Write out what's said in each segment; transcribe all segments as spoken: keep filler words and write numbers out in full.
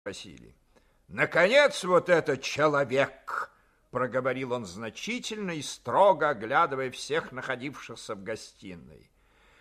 Василий. Наконец, вот этот человек, проговорил он значительно и строго, оглядывая всех находившихся в гостиной.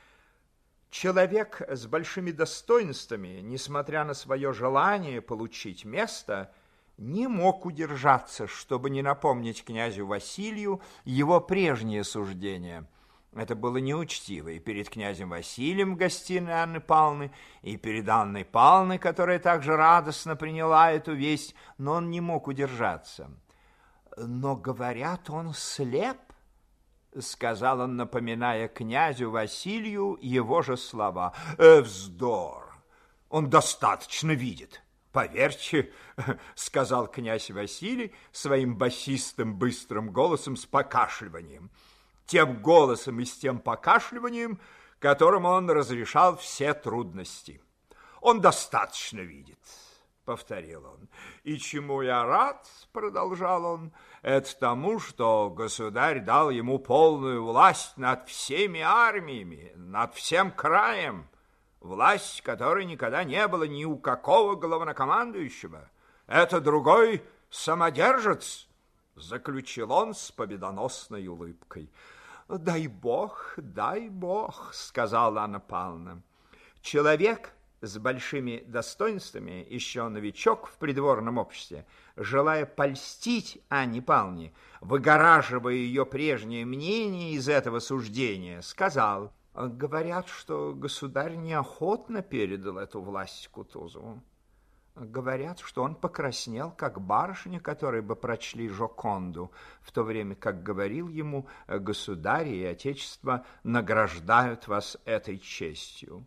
Человек с большими достоинствами, несмотря на свое желание получить место, не мог удержаться, чтобы не напомнить князю Василию его прежнее суждение. Это было неучтиво и перед князем Василием в гостиной Анны Павловны, и перед Анной Павловной, которая также радостно приняла эту весть, но он не мог удержаться. «Но, говорят, он слеп», — сказал он, напоминая князю Василию его же слова. «Э, вздор! Он достаточно видит. Поверьте, — сказал князь Василий своим басистым быстрым голосом с покашливанием, тем голосом и с тем покашливанием, которым он разрешал все трудности. Он достаточно видит, — повторил он. И чему я рад, — продолжал он, — это тому, что государь дал ему полную власть над всеми армиями, над всем краем, власть, которой никогда не было ни у какого главнокомандующего. Это другой самодержец, — заключил он с победоносной улыбкой. «Дай бог, дай бог», — сказала Анна Павловна. Человек с большими достоинствами, еще новичок в придворном обществе, желая польстить Анне Павловне, выгораживая ее прежнее мнение из этого суждения, сказал: «Говорят, что государь неохотно передал эту власть Кутузову. Говорят, что он покраснел, как барышня, которой бы прочли Жоконду, в то время как говорил ему: государь и отечество награждают вас этой честью».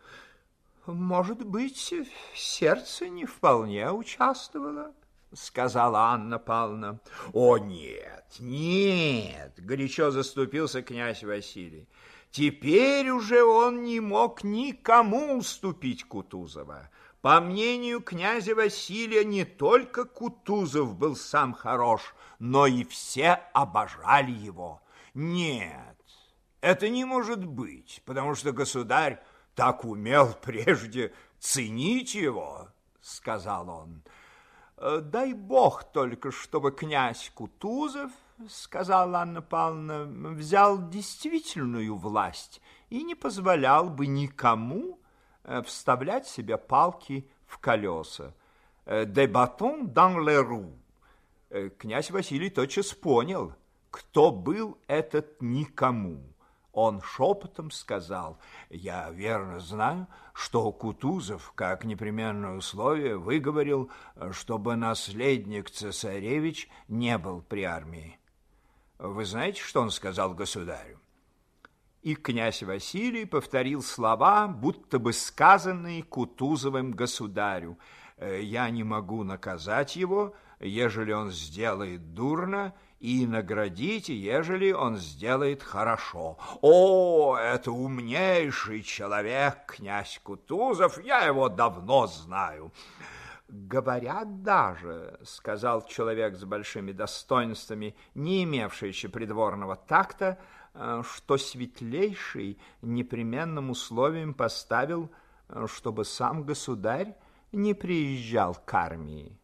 «Может быть, сердце не вполне участвовало», — сказала Анна Павловна. «О, нет, нет!» — горячо заступился князь Василий. Теперь уже он не мог никому уступить Кутузова. По мнению князя Василия, не только Кутузов был сам хорош, но и все обожали его. Нет, это не может быть, потому что государь так умел прежде ценить его, сказал он. Дай бог только, чтобы князь Кутузов, сказала Анна Павловна, взял действительную власть и не позволял бы никому вставлять себе палки в колеса. «Des bâtons dans les roues». Князь Василий тотчас понял, кто был этот никому. Он шепотом сказал: «Я верно знаю, что Кутузов, как непременное условие, выговорил, чтобы наследник цесаревич не был при армии. Вы знаете, что он сказал государю?» И князь Василий повторил слова, будто бы сказанные Кутузовым государю: «Я не могу наказать его, ежели он сделает дурно, и наградить, ежели он сделает хорошо. О, это умнейший человек, князь Кутузов, я его давно знаю». «Говорят даже, — сказал человек с большими достоинствами, не имевший еще придворного такта, — что светлейший непременным условием поставил, чтобы сам государь не приезжал к армии».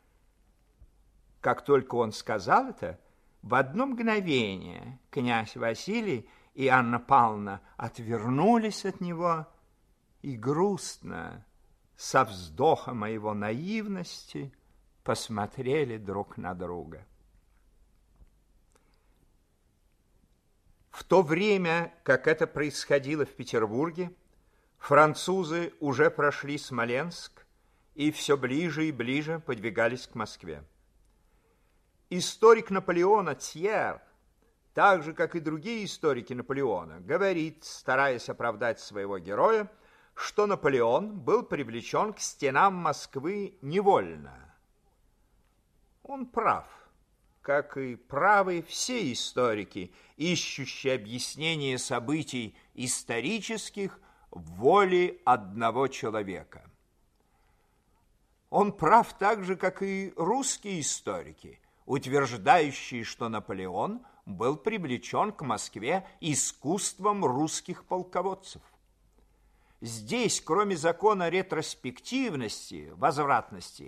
Как только он сказал это, в одно мгновение князь Василий и Анна Павловна отвернулись от него и грустно, со вздохом о его наивности, посмотрели друг на друга. В то время, как это происходило в Петербурге, французы уже прошли Смоленск и все ближе и ближе подвигались к Москве. Историк Наполеона Тьер, так же, как и другие историки Наполеона, говорит, стараясь оправдать своего героя, что Наполеон был привлечен к стенам Москвы невольно. Он прав, как и правы все историки, ищущие объяснение событий исторических в воле одного человека. Он прав так же, как и русские историки, утверждающие, что Наполеон был привлечен к Москве искусством русских полководцев. Здесь, кроме закона ретроспективности, возвратности,